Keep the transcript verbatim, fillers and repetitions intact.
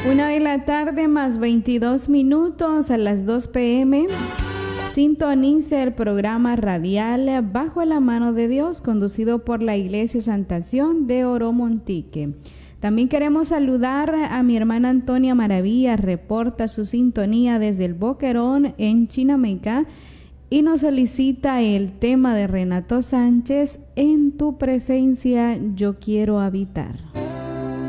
Una de la tarde más veintidós minutos, a las dos pe eme. Sintonice el programa radial Bajo la Mano de Dios, conducido por la Iglesia Santa Sion de Oromontique. También queremos saludar a mi hermana Antonia Maravilla, reporta su sintonía desde el Boquerón en Chinameca y nos solicita el tema de Renato Sánchez, En tu presencia yo quiero habitar.